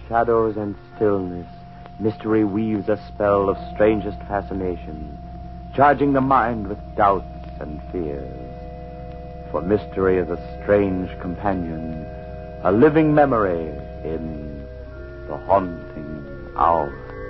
shadows and stillness, mystery weaves a spell of strangest fascination, charging the mind with doubts and fears. For mystery is a strange companion, a living memory in the haunting hour.